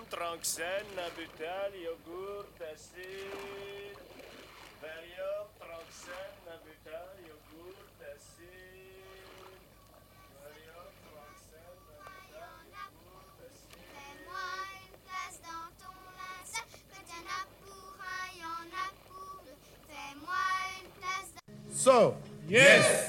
tranxène, nabutal, yogourt, acide. Valium, tranxène, nabutal, yogourt, acide. Valium, tranxène, nabutal, yogourt, acide. Fais-moi une place dans ton linceul. Quand y'en a pour un, y'en a pour deux. Fais-moi une place dans... So, yes.